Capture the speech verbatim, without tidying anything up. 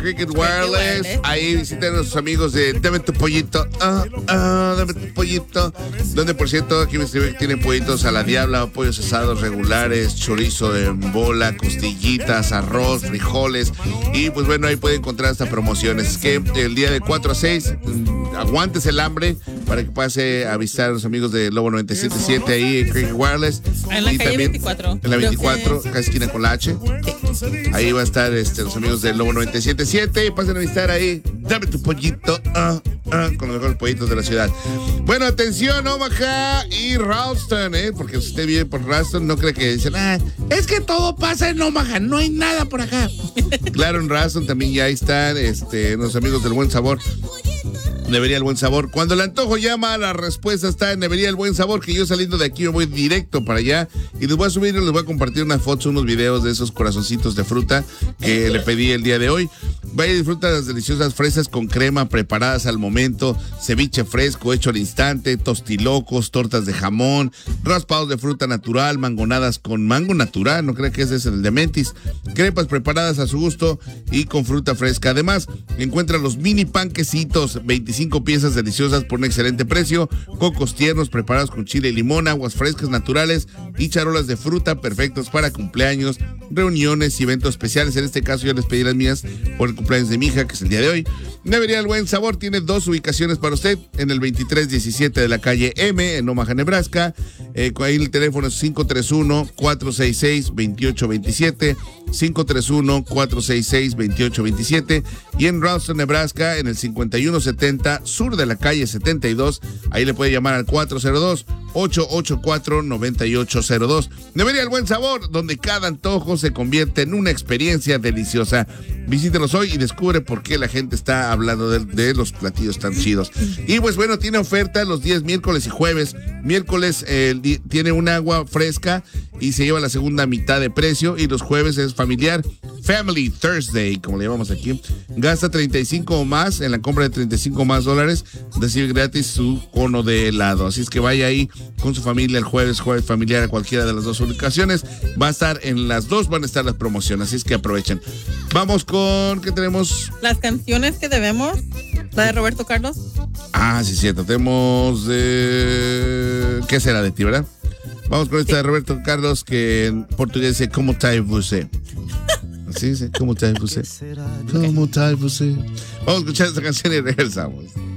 Cricket Wireless. Wireless. Ahí visiten a nuestros amigos de Dame tu pollito. Ah, ah, dame tu pollito. Donde, por cierto, aquí me escribe que tienen pollitos a la diabla, pollos asados regulares, chorizo en bola, costillitas, arroz, frijoles. Y pues bueno, ahí pueden encontrar estas promociones. Es que el día de cuatro a seis, aguantes el hambre para que pase a visitar a los amigos de Lobo noventa y siete punto siete ahí en Cricket Wireless. En la y calle también veinticuatro. En la veinticuatro, casi esquina con la H. Ahí va a estar este, los amigos de Lobo noventa y siete punto siete y pasen a visitar ahí. Dame tu pollito, ah, ah, con los mejores pollitos de la ciudad. Bueno, atención, Omaha y Ralston, ¿eh? Porque si usted vive por Ralston, no cree que dicen, ah, es que todo pasa en Omaha, no hay nada por acá. Claro, en Ralston también ya están este, los amigos del Buen Sabor. Nevería El Buen Sabor. Cuando el antojo llama, la respuesta está en Nevería El Buen Sabor, que yo saliendo de aquí me voy directo para allá y les voy a subir y les voy a compartir unas fotos, unos videos de esos corazoncitos de fruta que le pedí el día de hoy. Vaya y disfruta de las deliciosas fresas con crema preparadas al momento, ceviche fresco hecho al instante, tostilocos, tortas de jamón, raspados de fruta natural, mangonadas con mango natural, no creo que ese es el de Mentis, crepas preparadas a su gusto y con fruta fresca. Además, encuentra los mini panquecitos, veinticinco piezas deliciosas por un excelente precio, cocos tiernos preparados con chile y limón, aguas frescas naturales y charolas de fruta perfectos para cumpleaños, reuniones y eventos especiales. En este caso yo les pedí las mías por el cumpleaños de mi hija, que es el día de hoy. Nevería El Buen Sabor tiene dos ubicaciones para usted, en el veintitrés diecisiete de la calle M, en Omaha, Nebraska. Eh, ahí el teléfono es cinco tres uno, cuatro seis seis, dos ocho dos siete, cinco tres uno, cuatro seis seis, dos ocho dos siete, y en Ralston, Nebraska, en el cincuenta y uno setenta, sur de la calle setenta y dos, ahí le puede llamar al cuatro cero dos, ocho ocho cuatro, nueve ocho cero dos. Nevería El Buen Sabor, donde cada antojo se convierte en una experiencia deliciosa. Visítenos hoy y descubre por qué la gente está hablando de, de los platillos tan chidos. Y pues bueno, tiene oferta los días miércoles y jueves. Miércoles eh, tiene un agua fresca y se lleva la segunda mitad de precio, y los jueves es familiar, Family Thursday, como le llamamos aquí. Gasta treinta y cinco o más, en la compra de treinta y cinco o más dólares, recibe gratis su cono de helado. Así es que vaya ahí con su familia el jueves, jueves familiar a cualquiera de las dos ubicaciones. Va a estar en las dos, van a estar las promociones, así es que aprovechen. Vamos con, ¿qué tenemos? Las canciones que debemos, la de Roberto Carlos. Ah, sí, cierto, tenemos de... ¿Qué será de ti, verdad? Vamos con esta de Roberto Carlos, que en portugués dice, ¿cómo está você? Así dice, ¿cómo está você? ¿Cómo está você? Vamos a escuchar esta canción y regresamos.